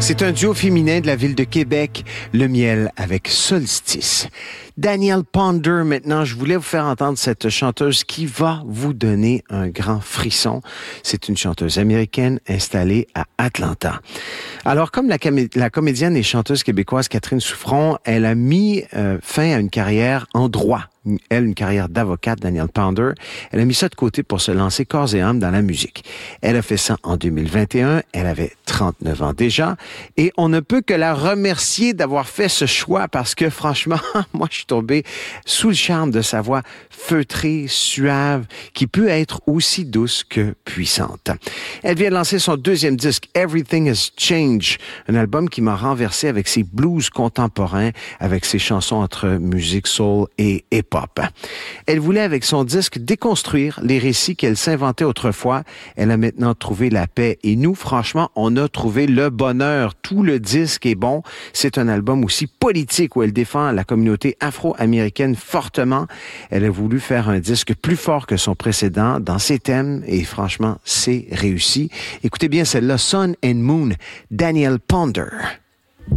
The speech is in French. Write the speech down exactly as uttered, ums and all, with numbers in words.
C'est un duo féminin de la ville de Québec, Le Miel avec Solstice. Danielle Ponder, maintenant, je voulais vous faire entendre cette chanteuse qui va vous donner un grand frisson. C'est une chanteuse américaine installée à Atlanta. Alors, comme la, camé- la comédienne et chanteuse québécoise Catherine Souffron, elle a mis euh, fin à une carrière en droit. Elle, une carrière d'avocate, Danielle Ponder. Elle a mis ça de côté pour se lancer corps et âme dans la musique. Elle a fait ça en deux mille vingt et un. Elle avait trente-neuf ans déjà. Et on ne peut que la remercier d'avoir fait ce choix parce que, franchement, moi, je suis tombé sous le charme de sa voix feutrée, suave, qui peut être aussi douce que puissante. Elle vient de lancer son deuxième disque, Everything Has Changed, un album qui m'a renversé avec ses blues contemporains, avec ses chansons entre musique soul et hip-hop. Elle voulait, avec son disque, déconstruire les récits qu'elle s'inventait autrefois. Elle a maintenant trouvé la paix. Et nous, franchement, on a trouvé le bonheur. Tout le disque est bon. C'est un album aussi politique où elle défend la communauté afro-américaine fortement. Elle a voulu faire un disque plus fort que son précédent dans ses thèmes et franchement, c'est réussi. Écoutez bien celle-là, Sun and Moon, Danielle Ponder.